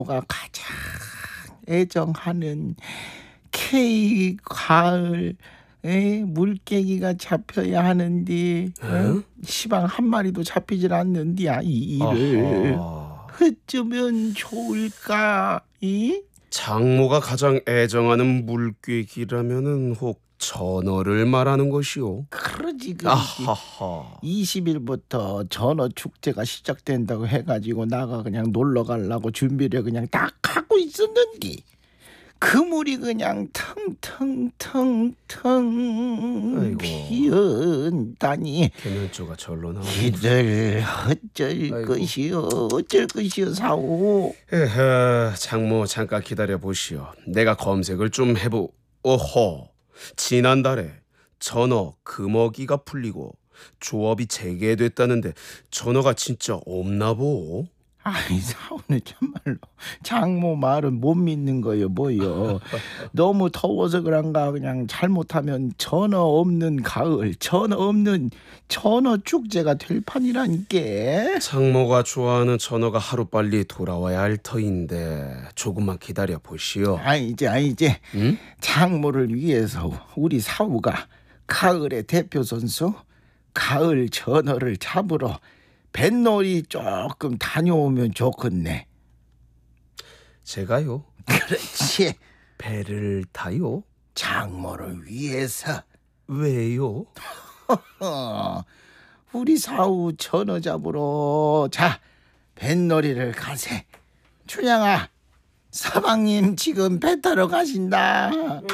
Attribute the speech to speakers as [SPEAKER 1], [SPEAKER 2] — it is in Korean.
[SPEAKER 1] 가 가장 애정하는 K 가을 물개기가 잡혀야 하는데 시방 한 마리도 잡히질 않는디야. 이 일을 어쩌면 좋을까?
[SPEAKER 2] 장모가 가장 애정하는 물꾀기라면은 혹 전어를 말하는 것이오?
[SPEAKER 1] 그러지.
[SPEAKER 2] 아하하.
[SPEAKER 1] 20일부터 전어 축제가 시작된다고 해가지고 나가 그냥 놀러 가려고 준비를 그냥 딱 하고 있었는데 그물이 그냥 텅텅텅텅 피었다니.
[SPEAKER 2] 개면조가 절로 나오네.
[SPEAKER 1] 이들 어쩔 것이오 사오.
[SPEAKER 2] 에헤, 장모 잠깐 기다려 보시오. 내가 검색을 좀 해보. 오호, 지난달에 전어 금어기가 풀리고 조업이 재개됐다는데 전어가 진짜 없나보?
[SPEAKER 1] 아이 사오는 참말로 장모 말은 못 믿는 거요 뭐요. 너무 더워서 그런가 그냥 잘못하면 전어 없는 가을, 전어 없는 전어 축제가 될 판이라니까.
[SPEAKER 2] 장모가 좋아하는 전어가 하루빨리 돌아와야 할 터인데 조금만 기다려 보시오.
[SPEAKER 1] 이제
[SPEAKER 2] 응?
[SPEAKER 1] 장모를 위해서 우리 사우가 가을의 대표 선수 가을 전어를 잡으러 뱃놀이 조금 다녀오면 좋겠네.
[SPEAKER 2] 제가요?
[SPEAKER 1] 그렇지.
[SPEAKER 2] 배를 타요?
[SPEAKER 1] 장모를 위해서.
[SPEAKER 2] 왜요?
[SPEAKER 1] 우리 사우 전어 잡으러 자 뱃놀이를 가세. 춘향아, 사방님 지금 배 타러 가신다.